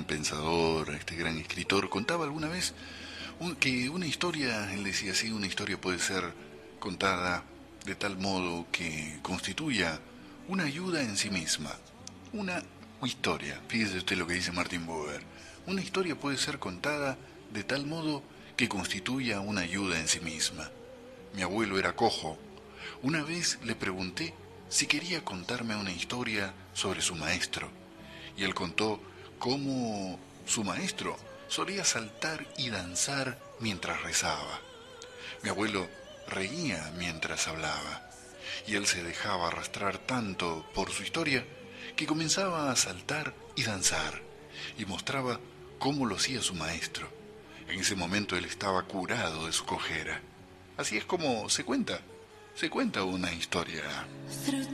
pensador, este gran escritor, contaba alguna vez que una historia, él decía así, una historia puede ser contada de tal modo que constituya una ayuda en sí misma. Una historia, fíjese usted lo que dice Martin Buber, una historia puede ser contada de tal modo que constituya una ayuda en sí misma. Mi abuelo era cojo. Una vez le pregunté si quería contarme una historia sobre su maestro, y él contó cómo su maestro solía saltar y danzar mientras rezaba. Mi abuelo reía mientras hablaba, y él se dejaba arrastrar tanto por su historia que comenzaba a saltar y danzar, y mostraba cómo lo hacía su maestro. En ese momento él estaba curado de su cojera. Así es como se cuenta una historia.